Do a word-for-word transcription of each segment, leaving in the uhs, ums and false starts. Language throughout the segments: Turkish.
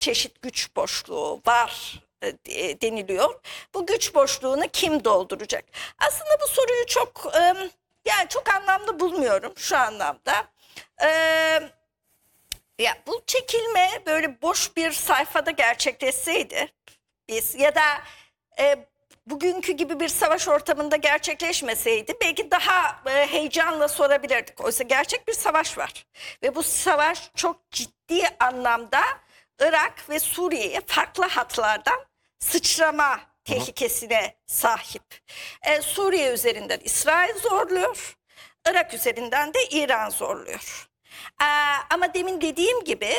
çeşit güç boşluğu var e, deniliyor. Bu güç boşluğunu kim dolduracak? Aslında bu soruyu çok e, yani çok anlamlı bulmuyorum şu anlamda. E, ya bu çekilme böyle boş bir sayfada gerçekleşseydi biz ya da e, bugünkü gibi bir savaş ortamında gerçekleşmeseydi belki daha e, heyecanla sorabilirdik. Oysa gerçek bir savaş var ve bu savaş çok ciddi anlamda Irak ve Suriye'ye farklı hatlardan sıçrama tehlikesine sahip. E, Suriye üzerinden İsrail zorluyor, Irak üzerinden de İran zorluyor. Ee, ama demin dediğim gibi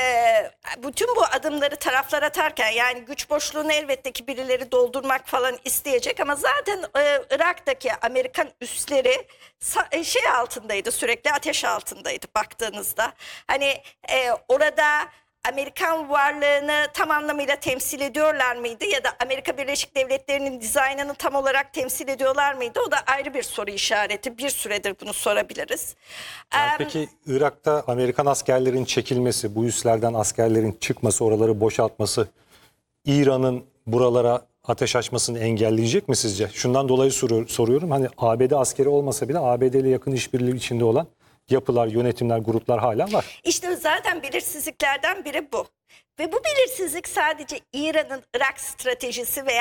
e, bütün bu adımları taraflar atarken yani güç boşluğunu elbette ki birileri doldurmak falan isteyecek ama zaten e, Irak'taki Amerikan üsleri şey altındaydı, sürekli ateş altındaydı baktığınızda. Hani e, orada Amerikan varlığını tam anlamıyla temsil ediyorlar mıydı ya da Amerika Birleşik Devletleri'nin dizaynını tam olarak temsil ediyorlar mıydı? O da ayrı bir soru işareti. Bir süredir bunu sorabiliriz. Yani peki Irak'ta Amerikan askerlerin çekilmesi, bu üslerden askerlerin çıkması, oraları boşaltması İran'ın buralara ateş açmasını engelleyecek mi sizce? Şundan dolayı soruyorum. Hani A B D askeri olmasa bile A B D ile yakın işbirliği içinde olan yapılar, yönetimler, gruplar hala var. İşte zaten belirsizliklerden biri bu. Ve bu belirsizlik sadece İran'ın Irak stratejisi veya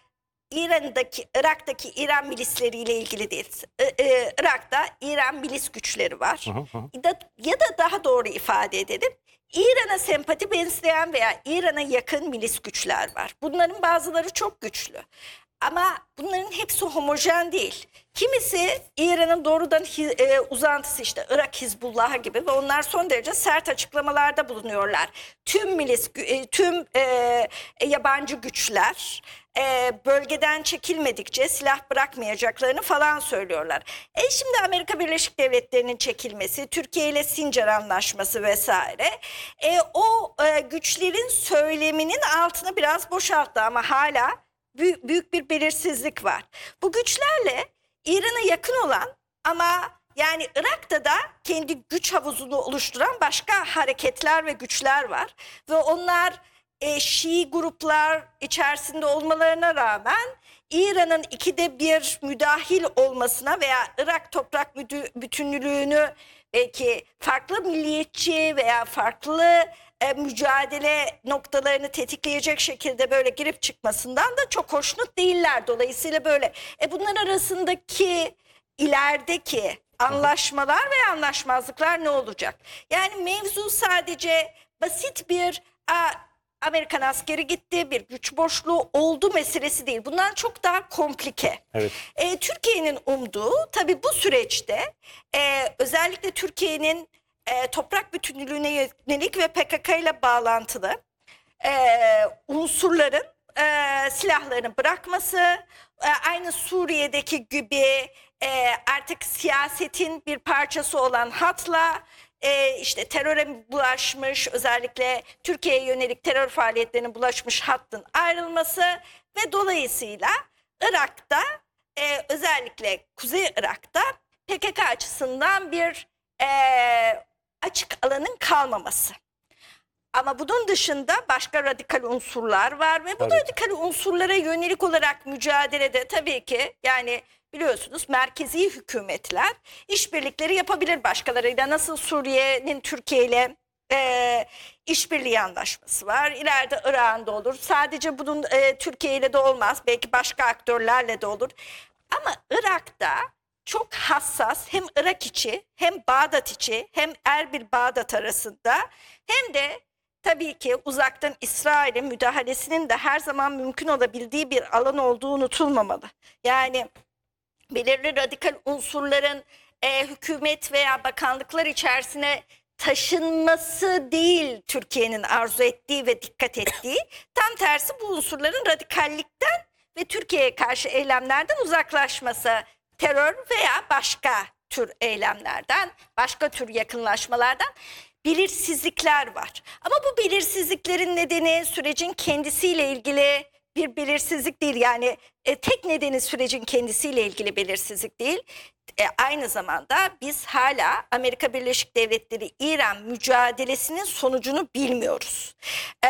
İran'daki, Irak'taki İran milisleriyle ilgili değil. Irak'ta İran milis güçleri var. Hı hı. Ya da daha doğru ifade edelim. İran'a sempati besleyen veya İran'a yakın milis güçler var. Bunların bazıları çok güçlü. Ama bunların hepsi homojen değil. Kimisi İran'ın doğrudan e, uzantısı işte Irak Hizbullah'a gibi ve onlar son derece sert açıklamalarda bulunuyorlar. Tüm milis, e, tüm e, yabancı güçler e, bölgeden çekilmedikçe silah bırakmayacaklarını falan söylüyorlar. E şimdi Amerika Birleşik Devletleri'nin çekilmesi, Türkiye ile Sincar Anlaşması vesaire e, o e, güçlerin söyleminin altını biraz boşalttı ama hala büyük bir belirsizlik var. Bu güçlerle İran'a yakın olan ama yani Irak'ta da kendi güç havuzunu oluşturan başka hareketler ve güçler var. Ve onlar e, Şii gruplar içerisinde olmalarına rağmen İran'ın ikide bir müdahil olmasına veya Irak toprak bütünlüğünü belki farklı milliyetçi veya farklı E, mücadele noktalarını tetikleyecek şekilde böyle girip çıkmasından da çok hoşnut değiller. Dolayısıyla böyle e, bunlar arasındaki ilerideki anlaşmalar ve anlaşmazlıklar ne olacak? Yani mevzu sadece basit bir a, Amerikan askeri gitti, bir güç boşluğu oldu meselesi değil. Bundan çok daha komplike. Evet. E, Türkiye'nin umduğu tabii bu süreçte e, özellikle Türkiye'nin E, toprak bütünlüğüne yönelik ve P K K ile bağlantılı e, unsurların e, silahlarını bırakması, e, aynı Suriye'deki gibi e, artık siyasetin bir parçası olan hatla e, işte teröre bulaşmış, özellikle Türkiye'ye yönelik terör faaliyetlerine bulaşmış hattın ayrılması ve dolayısıyla Irak'ta e, özellikle Kuzey Irak'ta P K K açısından bir e, açık alanın kalmaması. Ama bunun dışında başka radikal unsurlar var ve bu evet. radikal unsurlara yönelik olarak mücadelede tabii ki yani biliyorsunuz merkezi hükümetler işbirlikleri yapabilir başkalarıyla. Nasıl Suriye'nin Türkiye ile e, işbirliği anlaşması var. İleride Irak'ın da olur. Sadece bunun e, Türkiye ile de olmaz. Belki başka aktörlerle de olur. Ama Irak'ta çok hassas hem Irak içi hem Bağdat içi hem Erbil-Bağdat arasında hem de tabii ki uzaktan İsrail'in müdahalesinin de her zaman mümkün olabildiği bir alan olduğu unutulmamalı. Yani belirli radikal unsurların e, hükümet veya bakanlıklar içerisine taşınması değil Türkiye'nin arzu ettiği ve dikkat ettiği. Tam tersi bu unsurların radikallikten ve Türkiye'ye karşı eylemlerden uzaklaşması. Terör veya başka tür eylemlerden, başka tür yakınlaşmalardan belirsizlikler var. Ama bu belirsizliklerin nedeni sürecin kendisiyle ilgili bir belirsizlik değil. Yani e, tek nedeni sürecin kendisiyle ilgili belirsizlik değil. E, aynı zamanda biz hala Amerika Birleşik Devletleri İran mücadelesinin sonucunu bilmiyoruz. E,